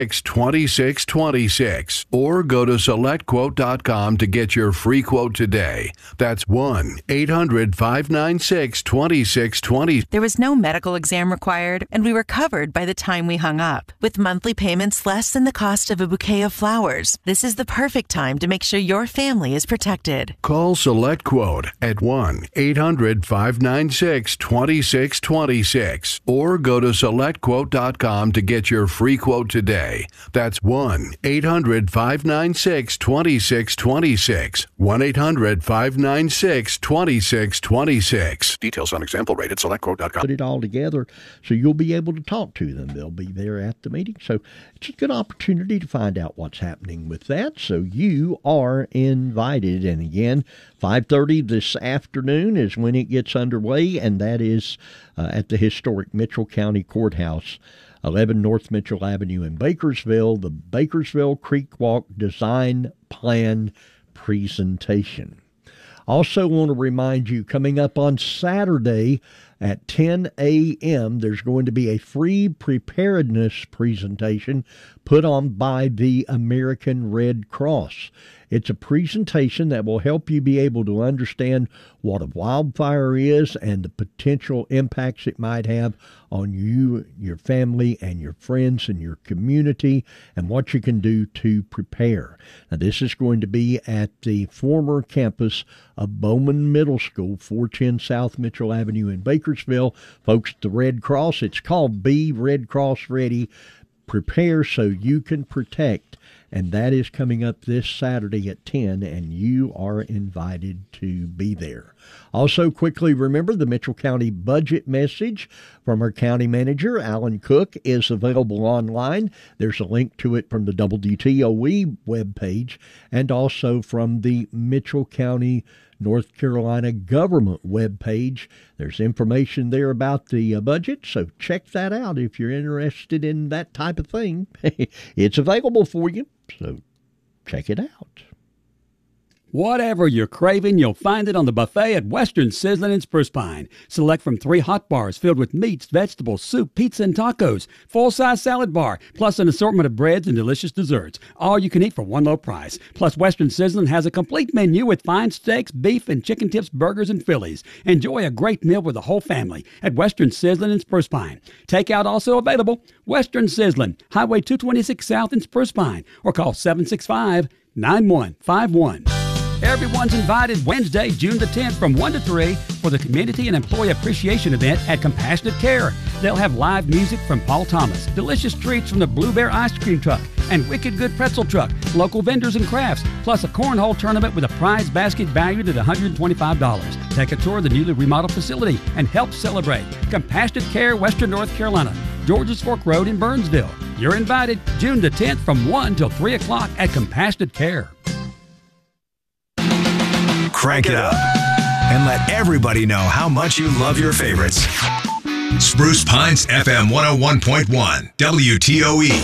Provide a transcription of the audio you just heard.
2626 or go to selectquote.com to get your free quote today. That's 1-800-596-2620. There was no medical exam required, and we were covered by the time we hung up. With monthly payments less than the cost of a bouquet of flowers, this is the perfect time to make sure your family is protected. Call SelectQuote at 1-800-596-2626 or go to selectquote.com to get your free quote today. That's 1-800-596-2626. 1-800-596-2626. Details on example rate at selectquote.com. Put it all together so you'll be able to talk to them. They'll be there at the meeting. So it's a good opportunity to find out what's happening with that. So you are invited. And again, 5:30 this afternoon is when it gets underway, and that is at the historic Mitchell County Courthouse, 11 North Mitchell Avenue in Bakersville, the Bakersville Creek Walk Design Plan presentation. Also want to remind you, coming up on Saturday at 10 a.m., there's going to be a free preparedness presentation put on by the American Red Cross. It's a presentation that will help you be able to understand what a wildfire is and the potential impacts it might have on you, your family, and your friends and your community, and what you can do to prepare. Now, this is going to be at the former campus of Bowman Middle School, 410 South Mitchell Avenue in Bakersville. Folks, the Red Cross, it's called Be Red Cross Ready. Prepare so you can protect. And that is coming up this Saturday at 10, and you are invited to be there. Also, quickly remember, the Mitchell County budget message from our county manager, Alan Cook, is available online. There's a link to it from the WDTOE webpage and also from the Mitchell County, North Carolina government webpage. There's information there about the budget, so check that out if you're interested in that type of thing. It's available for you, so check it out. Whatever you're craving, you'll find it on the buffet at Western Sizzlin' in Spruce Pine. Select from 3 hot bars filled with meats, vegetables, soup, pizza, and tacos. Full-size salad bar, plus an assortment of breads and delicious desserts. All you can eat for one low price. Plus, Western Sizzlin' has a complete menu with fine steaks, beef, and chicken tips, burgers, and Phillies. Enjoy a great meal with the whole family at Western Sizzlin' in Spruce Pine. Takeout also available. Western Sizzlin', Highway 226 South in Spruce Pine, or call 765-9151. Everyone's invited Wednesday, June the 10th from 1 to 3 for the Community and Employee Appreciation Event at Compassionate Care. They'll have live music from Paul Thomas, delicious treats from the Blue Bear Ice Cream Truck, and Wicked Good Pretzel Truck, local vendors and crafts, plus a cornhole tournament with a prize basket valued at $125. Take a tour of the newly remodeled facility and help celebrate. Compassionate Care, Western North Carolina, Georges Fork Road in Burnsville. You're invited June the 10th from 1 till 3 o'clock at Compassionate Care. Crank it up and let everybody know how much you love your favorites. Spruce Pines FM 101.1 WTOE.